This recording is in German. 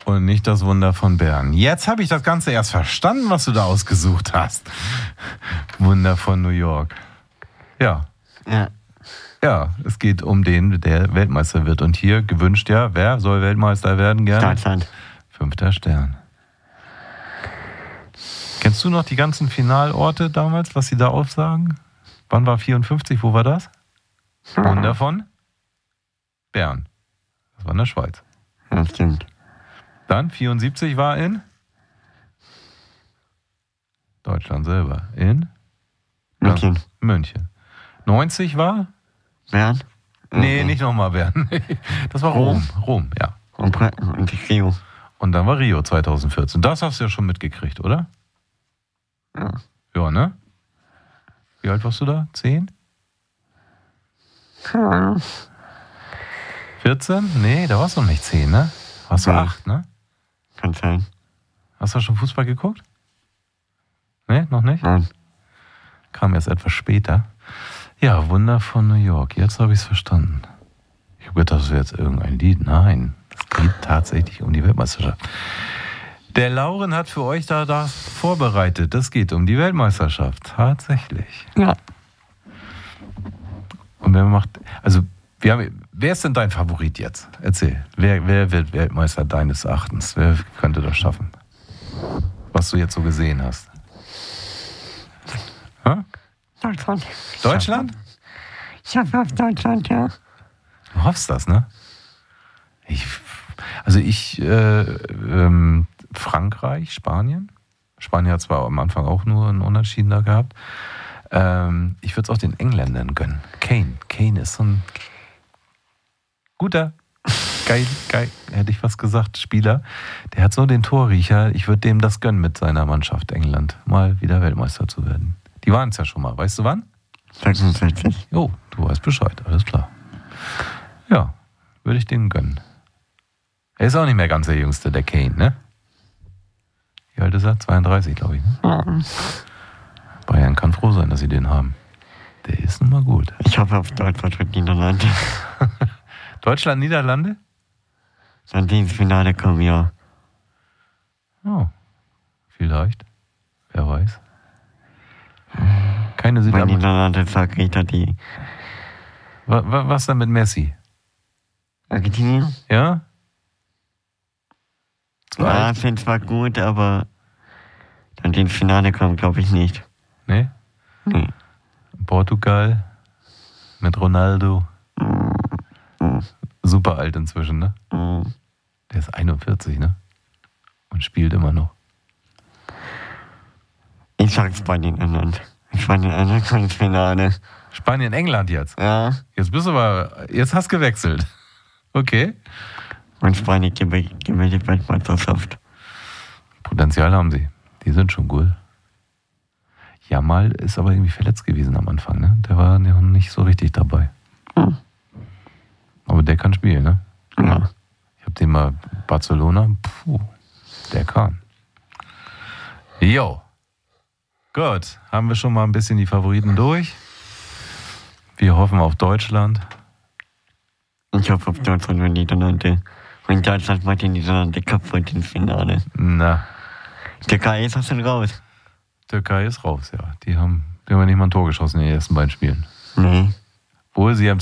Und nicht das Wunder von Bern. Jetzt habe ich das Ganze erst verstanden, was du da ausgesucht hast. Wunder von New York. Ja. Ja. Ja, es geht um den, der Weltmeister wird. Und hier gewünscht ja, wer soll Weltmeister werden gerne? Deutschland. 5. Stern. Kennst du noch die ganzen Finalorte damals, was sie da aufsagen? Wann war 54? Wo war das? Wunder von Bern. Das war in der Schweiz. Ja, stimmt. Dann 74 war in Deutschland selber. In München. München. 90 war? Bern? Nee, nicht nochmal Bern. Das war Rom. Rom, ja. Und Rio. Und dann war Rio 2014. Das hast du ja schon mitgekriegt, oder? Ja. Ja, ne? Wie alt warst du da? 10? 14? Nee, da warst du noch nicht 10, ne? Warst du 8, ne? Kann sein. Hast du schon Fußball geguckt? Nee, noch nicht? Nein. Kam erst etwas später. Ja, Wunder von New York. Jetzt habe ich es verstanden. Ich habe gedacht, das wäre jetzt irgendein Lied. Nein, es geht tatsächlich um die Weltmeisterschaft. Der Lauren hat für euch da das vorbereitet. Das geht um die Weltmeisterschaft. Tatsächlich. Ja. Und wer macht... Also, wer ist denn dein Favorit jetzt? Erzähl. Wer wird Weltmeister deines Erachtens? Wer könnte das schaffen? Was du jetzt so gesehen hast. Ha? Deutschland. Deutschland? Ich hoffe auf Deutschland, ja. Du hoffst das, ne? Frankreich, Spanien. Spanien hat zwar am Anfang auch nur einen Unentschieden da gehabt. Ich würde es auch den Engländern gönnen. Kane ist so ein guter, geil, hätte ich fast gesagt, Spieler. Der hat so den Torriecher. Ich würde dem das gönnen, mit seiner Mannschaft England mal wieder Weltmeister zu werden. Die waren es ja schon mal. Weißt du wann? 66. Jo, du weißt Bescheid, alles klar. Ja, würde ich denen gönnen. Er ist auch nicht mehr ganz der Jüngste, der Kane, ne? Wie alt ist er? 32, glaube ich. Ne? Ja. Bayern kann froh sein, dass sie den haben. Der ist nun mal gut. Ich hoffe auf Deutschland und Niederlande. Deutschland, Niederlande? Dann die ins Finale kommen, ja. Oh, vielleicht. Wer weiß. Keine Bei Südamerikaner. Niederlande sagt Rita die Was denn mit Messi? Argentinien? Ja? Ja, sind zwar gut, aber dann die ins Finale kommen, glaube ich nicht. Nee? Nee. Portugal mit Ronaldo. Super alt inzwischen, ne? Der ist 41, ne? Und spielt immer noch. Ich sag's bei den anderen. Spanien kommt ins Finale. Spanien, England jetzt? Ja. Jetzt hast du gewechselt. Okay. Und Spanien gewinnt die Weltmeisterschaft. Potenzial haben sie. Die sind schon gut. Jamal ist aber irgendwie verletzt gewesen am Anfang, ne? Der war noch nicht so richtig dabei. Aber der kann spielen, ne? Ja. Ich hab den mal Barcelona. Der kann. Jo. Gut. Haben wir schon mal ein bisschen die Favoriten durch. Wir hoffen auf Deutschland. Ich hoffe auf Deutschland und Niederlande. Und Deutschland macht die Niederlande kaputt ins Finale. Na, Türkei ist schon raus. Türkei ist raus, ja. Die haben ja nicht mal ein Tor geschossen in den ersten beiden Spielen. Nee. Obwohl sie haben